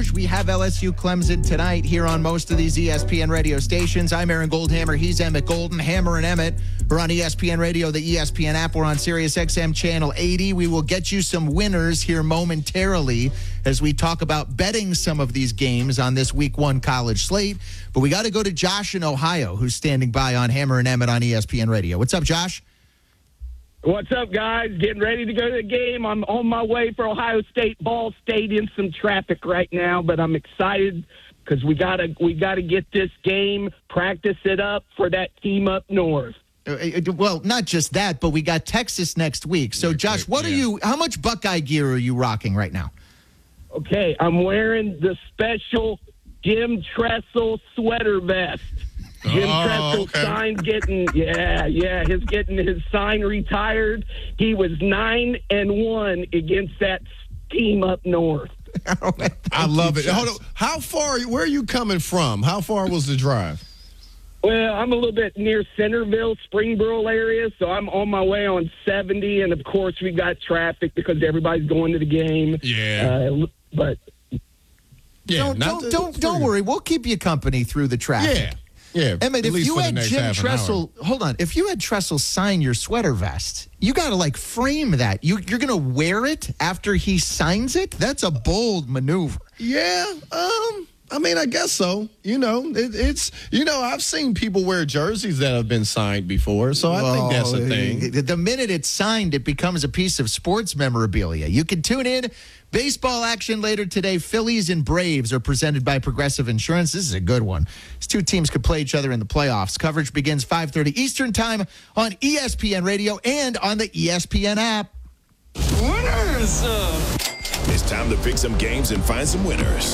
Josh. We have LSU Clemson tonight here on most of these ESPN radio stations. I'm Aaron Goldhammer. He's Emmett Golden. Hammer and Emmett. We're on ESPN Radio, the ESPN app. We're on Sirius XM Channel 80. We will get you some winners here momentarily as we talk about betting some of these games on this Week 1 college slate. But we got to go to Josh in Ohio, who's standing by on Hammer and Emmett on ESPN Radio. What's up, Josh? What's up, guys? Getting ready to go to the game. I'm on my way for Ohio State Ball Stadium. Some traffic right now, but I'm excited because we gotta get this game, practice it up for that team up north. Well, not just that, but we got Texas next week. So, Josh, how much Buckeye gear are you rocking right now? Okay, I'm wearing the special Jim Tressel sweater vest. Jim Tressel's sign he's getting his sign retired. He was 9-1 against that team up north. I love it. Hold on. Where are you coming from? How far was the drive? Well, I'm a little bit near Centerville, Springboro area, so I'm on my way on 70, and of course we got traffic because everybody's going to the game. Yeah. Don't worry. We'll keep you company through the traffic. Yeah. Yeah, Emmett, if you had Jim Tressel, if you had Tressel sign your sweater vest, you got to frame that. You're going to wear it after he signs it? That's a bold maneuver. Yeah, I guess so. I've seen people wear jerseys that have been signed before, so I think that's a thing. The minute it's signed, it becomes a piece of sports memorabilia. You can tune in. Baseball action later today. Phillies and Braves are presented by Progressive Insurance. This is a good one. These two teams could play each other in the playoffs. Coverage begins 5:30 Eastern Time on ESPN Radio and on the ESPN app. Winners! It's time to pick some games and find some winners.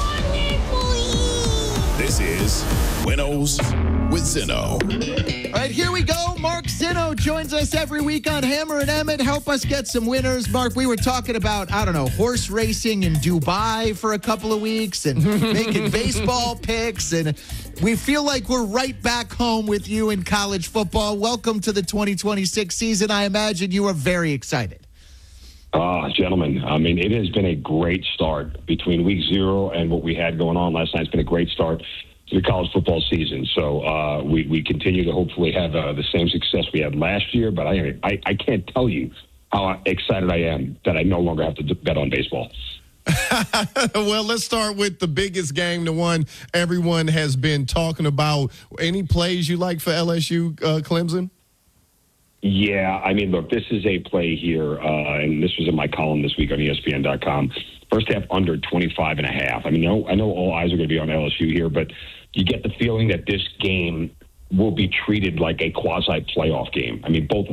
This is Winnows with Zinno. All right, here we go. Mark Zinno joins us every week on Hammer and Emmett. Help us get some winners. Mark, we were talking about, horse racing in Dubai for a couple of weeks and making baseball picks. And we feel like we're right back home with you in college football. Welcome to the 2026 season. I imagine you are very excited. Gentlemen, it has been a great start between week 0 and what we had going on last night. It's been a great start to the college football season. So we continue to hopefully have the same success we had last year. But I can't tell you how excited I am that I no longer have to bet on baseball. Well, let's start with the biggest game, the one everyone has been talking about. Any plays you like for LSU, Clemson? Yeah, look, this is a play here, and this was in my column this week on ESPN.com. First half under 25.5. I know all eyes are going to be on LSU here, but you get the feeling that this game will be treated like a quasi-playoff game. Both